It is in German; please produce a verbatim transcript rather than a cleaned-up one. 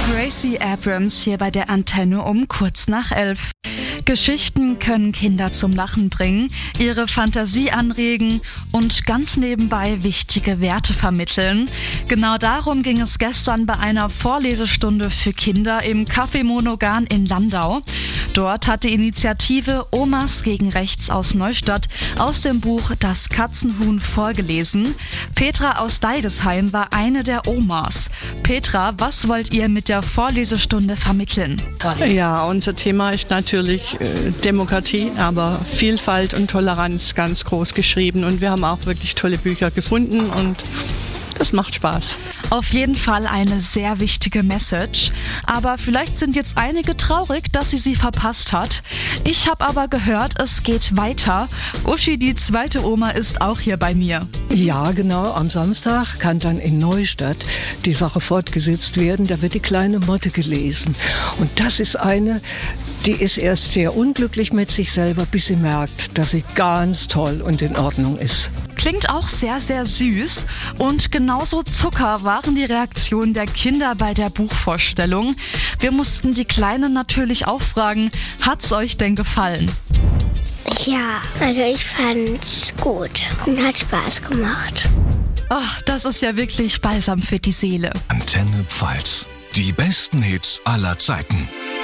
Gracie Abrams hier bei der Antenne um kurz nach elf. Geschichten können Kinder zum Lachen bringen, ihre Fantasie anregen und ganz nebenbei wichtige Werte vermitteln. Genau darum ging es gestern bei einer Vorlesestunde für Kinder im Café Monogan in Landau. Dort hat die Initiative Omas gegen Rechts aus Neustadt aus dem Buch Das Katzenhuhn vorgelesen. Petra aus Deidesheim war eine der Omas. Petra, was wollt ihr mit der Vorlesestunde vermitteln? Ja, unser Thema ist natürlich äh, Demokratie, aber Vielfalt und Toleranz ganz groß geschrieben. Und wir haben auch wirklich tolle Bücher gefunden und das macht Spaß. Auf jeden Fall eine sehr wichtige Message. Aber vielleicht sind jetzt einige traurig, dass sie sie verpasst hat. Ich habe aber gehört, es geht weiter. Uschi, die zweite Oma, ist auch hier bei mir. Ja, genau. Am Samstag kann dann in Neustadt die Sache fortgesetzt werden. Da wird die kleine Motte gelesen. Und das ist eine, die ist erst sehr unglücklich mit sich selber, bis sie merkt, dass sie ganz toll und in Ordnung ist. Klingt auch sehr, sehr süß. Und genauso Zucker waren die Reaktionen der Kinder bei der Buchvorstellung. Wir mussten die Kleinen natürlich auch fragen, hat's euch denn gefallen? Ja, also ich fand's gut und hat Spaß gemacht. Ach, das ist ja wirklich Balsam für die Seele. Antenne Pfalz. Die besten Hits aller Zeiten.